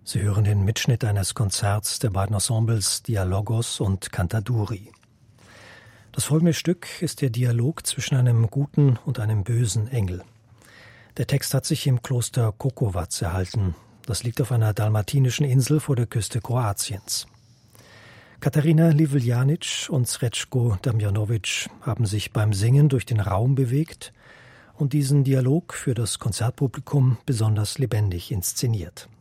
Sie hören den Mitschnitt eines Konzerts der beiden Ensembles Dialogos und Cantaduri. Das folgende Stück ist der Dialog zwischen einem guten und einem bösen Engel. Der Text hat sich im Kloster Kokovac erhalten. Das liegt auf einer dalmatinischen Insel vor der Küste Kroatiens. Katarina Livljanic und Srećko Damjanović haben sich beim Singen durch den Raum bewegt und diesen Dialog für das Konzertpublikum besonders lebendig inszeniert.